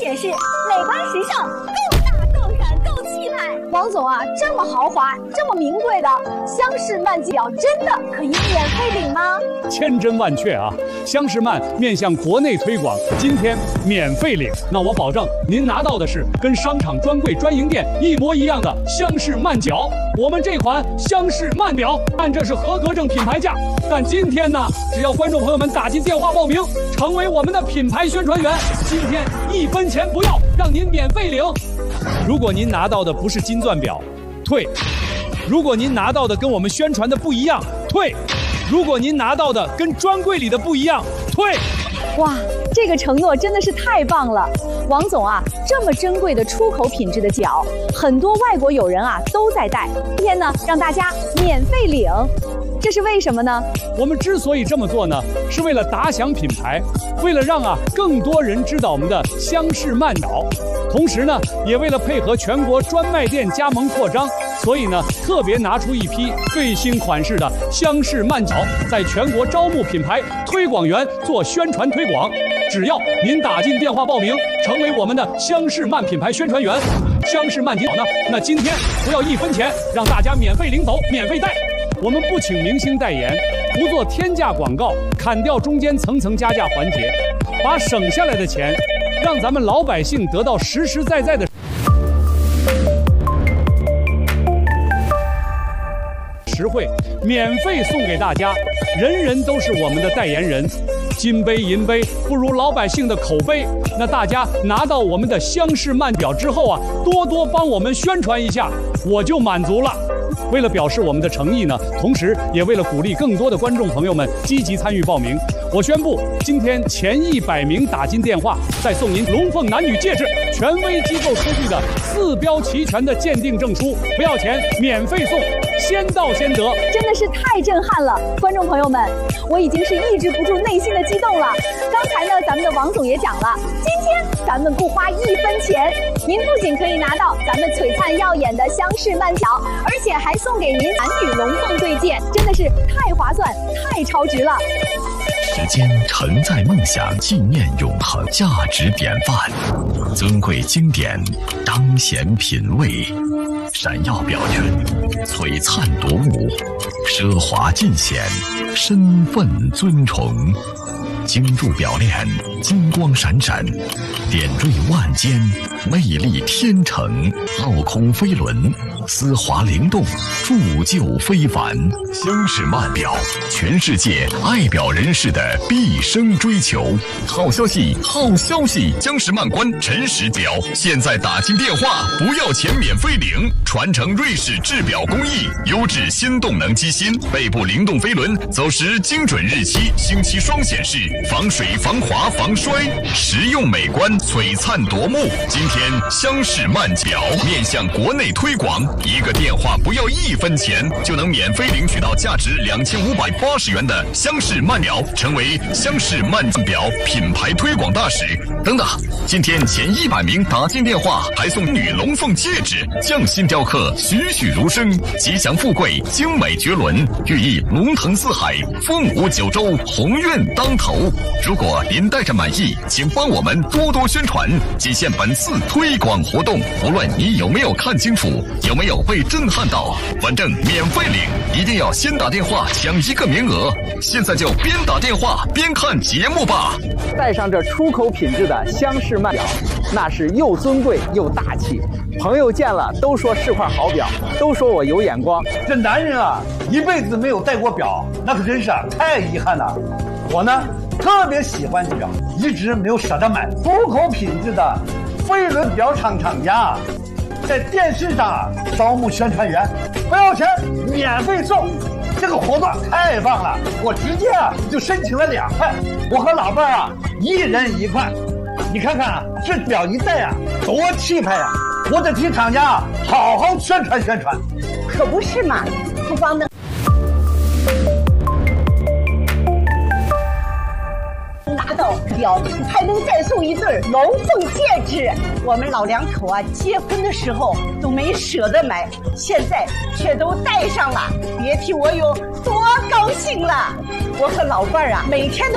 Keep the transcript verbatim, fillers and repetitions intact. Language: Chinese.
点是美观时尚，够大够软够气派。王总啊，这么豪华这么名贵的厢式慢表真的可以免费领吗？ 千真万确啊！厢式慢面向国内推广，今天免费领。那我保证您拿到的是跟商场专柜专营店一模一样的厢式慢表。我们这款厢式慢表按这是合格证品牌价，但今天呢，只要观众朋友们打进电话报名，成为我们的品牌宣传员，今天一分钱不要，让您免费领。如果您拿到的不是金钻表，退；如果您拿到的跟我们宣传的不一样，退；如果您拿到的跟专柜里的不一样，退。 哇，这个承诺真的是太棒了！王总啊，这么珍贵的出口品质的脚，很多外国友人啊都在戴。今天呢，让大家免费领，这是为什么呢？ 我们之所以这么做呢，是为了打响品牌，为了让啊更多人知道我们的厢式慢表，同时呢，也为了配合全国专卖店加盟扩张，所以呢，特别拿出一批最新款式的厢式慢脚，在全国招募品牌推广员做宣传推广。只要您打进电话报名，成为我们的厢式慢品牌宣传员，厢式慢脚呢，那今天不要一分钱，让大家免费领走，免费带。我们不请明星代言，不做天价广告，砍掉中间层层加价环节，把省下来的钱，让咱们老百姓得到实实在在的实惠，免费送给大家，人人都是我们的代言人。金杯银杯不如老百姓的口碑，那大家拿到我们的厢式慢表之后啊，多多帮我们宣传一下，我就满足了。为了表示我们的诚意呢，同时也为了鼓励更多的观众朋友们积极参与报名，我宣布今天前一百名打进电话，再送您龙凤男女戒指，权威机构出具的四标齐全的鉴定证书，不要钱，免费送，先到先得， 真的是太震撼了！观众朋友们，我已经是抑制不住内心的激动了。刚才呢，咱们的王总也讲了，今天咱们不花一分钱，您不仅可以拿到咱们璀璨耀眼的厢式慢表，而且还送给您男女龙凤对戒，真的是太划算、太超值了。 时间承载梦想，纪念永恒，价值典范，尊贵经典，当显品味，闪耀表圈，璀璨夺目，奢华尽显，身份尊崇。精铸表链，金光闪闪，点缀万间，魅力天成，镂空飞轮，丝滑灵动，铸就非凡。厢式慢表，全世界爱表人士的毕生追求。好消息，好消息！厢式慢关陈实表，现在打进电话，不要钱免费领，传承瑞士制表工艺，优质新动能机芯，背部灵动飞轮，走时精准日期，星期双显示。防水、防滑、防摔，实用美观，璀璨夺目。今天厢式慢表面向国内推广，一个电话不要一分钱，就能免费领取到价值两千五百八十元的厢式慢表，成为厢式慢表品牌推广大使。等等，今天前一百名打进电话，还送女龙凤戒指，匠心雕刻，栩栩如生，吉祥富贵，精美绝伦，寓意龙腾四海，凤舞九州，鸿运当头。如果您带着满意，请帮我们多多宣传，仅限本次推广活动。无论你有没有看清楚，有没有被震撼到，反正免费领，一定要先打电话抢一个名额。现在就边打电话边看节目吧。 带上这出口品质的厢式慢表，那是又尊贵又大气。朋友见了都说是块好表，都说我有眼光。 这男人啊，一辈子没有戴过表，那可真是太遗憾了。我呢，特别喜欢表，一直没有舍得买。出口品质的飞轮表厂厂家，在电视上招募宣传员，不要钱，免费送。这个活动太棒了，我直接啊就申请了两块，我和老伴儿啊一人一块。你看看啊，这表一戴啊，多气派啊！我得替厂家好好宣传宣传。 可不是嘛，不光能拿到表，还能再送一对龙凤戒指。我们老两口啊，结婚的时候都没舍得买，现在却都戴上了，别提我有多高兴了。我和老伴儿啊，每天都